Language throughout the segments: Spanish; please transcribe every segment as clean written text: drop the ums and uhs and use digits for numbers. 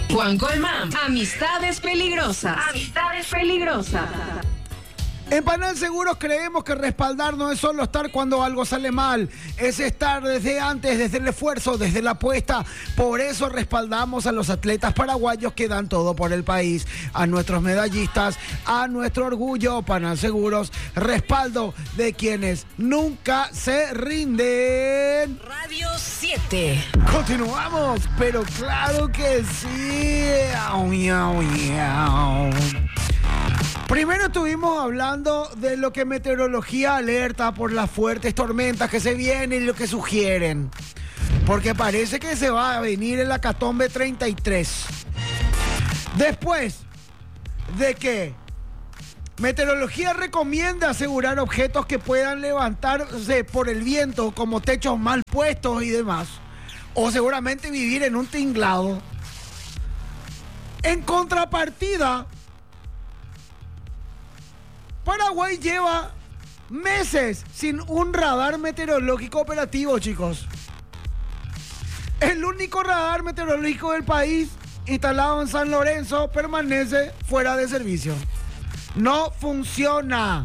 Juan Colmán, amistades peligrosas. Amistades peligrosas. En Panal Seguros creemos que respaldar no es solo estar cuando algo sale mal, es estar desde antes, desde el esfuerzo, desde la apuesta. Por eso respaldamos a los atletas paraguayos que dan todo por el país, a nuestros medallistas, a nuestro orgullo. Panal Seguros, respaldo de quienes nunca se rinden. Radio 7. Continuamos, pero claro que sí. Primero estuvimos hablando de lo que meteorología alerta por las fuertes tormentas que se vienen y lo que sugieren. Porque parece que se va a venir el Hecatombe 33. Después de que meteorología recomienda asegurar objetos que puedan levantarse por el viento, como techos mal puestos y demás, o seguramente vivir en un tinglado. En contrapartida, Paraguay lleva meses sin un radar meteorológico operativo, chicos. El único radar meteorológico del país instalado en San Lorenzo permanece fuera de servicio. No funciona.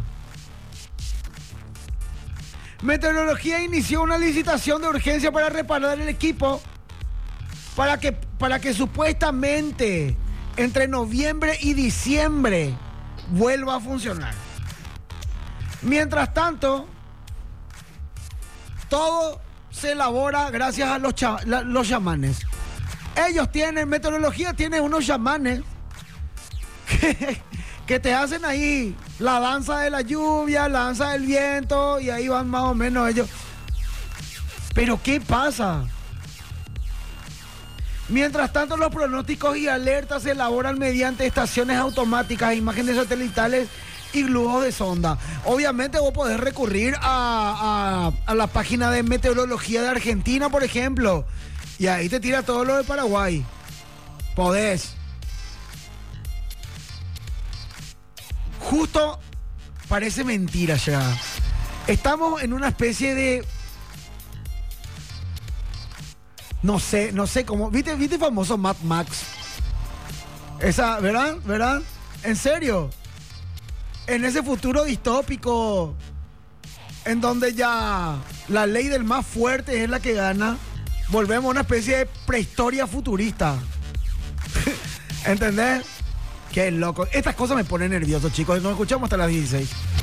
Meteorología inició una licitación de urgencia para reparar el equipo para que supuestamente entre noviembre y diciembre vuelva a funcionar. Mientras tanto, todo se elabora gracias a los chamanes. Ellos tienen, meteorología tiene unos chamanes que te hacen ahí la danza de la lluvia, la danza del viento, y ahí van más o menos ellos. Pero ¿qué pasa? Mientras tanto, los pronósticos y alertas se elaboran mediante estaciones automáticas, imágenes satelitales y globos de sonda. Obviamente vos podés recurrir a la página de meteorología de Argentina, por ejemplo, y ahí te tira todo lo de Paraguay. Podés. Justo parece mentira ya. Estamos en una especie de... No sé cómo... ¿Viste famoso Mad Max? Esa, ¿verdad? ¿En serio? En ese futuro distópico, en donde ya la ley del más fuerte es la que gana, volvemos a una especie de prehistoria futurista. ¿Entendés? Qué loco. Estas cosas me ponen nervioso, chicos. Nos escuchamos hasta las 16.